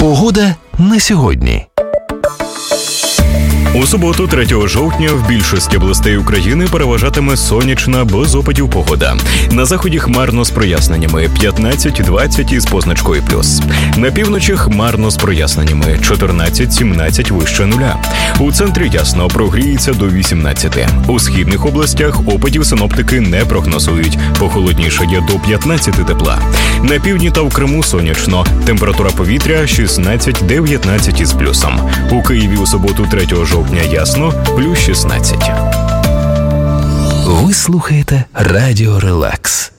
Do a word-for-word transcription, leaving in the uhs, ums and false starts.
Погода на сьогодні. У суботу, третього жовтня, в більшості областей України переважатиме сонячна, без опадів погода. На заході хмарно з проясненнями п'ятнадцять-двадцять із позначкою плюс. На півночі хмарно з проясненнями чотирнадцять-сімнадцять вище нуля. У центрі ясно, прогріється до вісімнадцяти. У східних областях опадів синоптики не прогнозують. Похолоднішає до п'ятнадцяти тепла. На півдні та в Криму сонячно. Температура повітря шістнадцять-дев'ятнадцять із плюсом. У Києві у суботу, третього жовтня, ясно, плюс шістнадцять. Ви слухаєте Радіо Релакс.